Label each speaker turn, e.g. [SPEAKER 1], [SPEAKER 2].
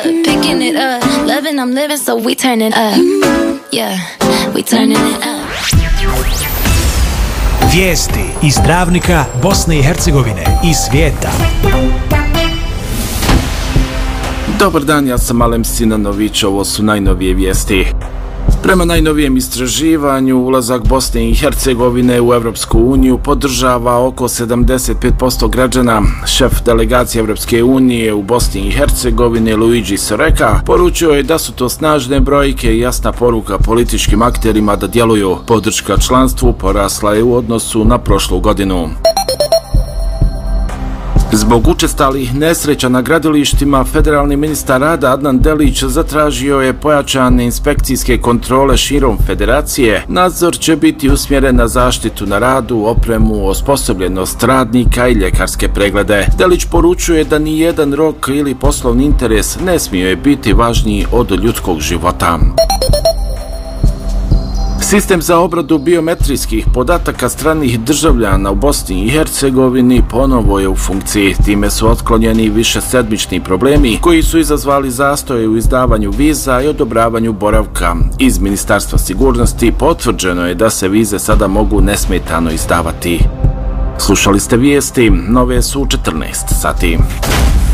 [SPEAKER 1] Picking it up, loving I'm living, so we turn it up. Yeah, we turning it up.
[SPEAKER 2] Vijesti iz Dravnika, Bosne i Hercegovine i svijeta.
[SPEAKER 3] Dobar dan, ja sam Alem Sinanović, ovo su najnovije vijesti. Prema najnovijem istraživanju, ulazak Bosne i Hercegovine u Evropsku uniju podržava oko 75% građana. Šef delegacije Evropske unije u Bosni i Hercegovini, Luigi Soreka, poručio je da su to snažne brojke i jasna poruka političkim akterima da djeluju. Podrška članstvu porasla je u odnosu na prošlu godinu. Zbog učestalih nesreća na gradilištima, federalni ministar rada Adnan Delić zatražio je pojačane inspekcijske kontrole širom federacije. Nadzor će biti usmjeren na zaštitu na radu, opremu, osposobljenost radnika i ljekarske preglede. Delić poručuje da ni jedan rok ili poslovni interes ne smije biti važniji od ljudskog života. Sistem za obradu biometrijskih podataka stranih državljana u Bosni i Hercegovini ponovo je u funkciji. Time su otklonjeni višesedmični problemi koji su izazvali zastoje u izdavanju viza i odobravanju boravka. Iz Ministarstva sigurnosti potvrđeno je da se vize sada mogu nesmetano izdavati. Slušali ste vijesti, nove su u 14 sati.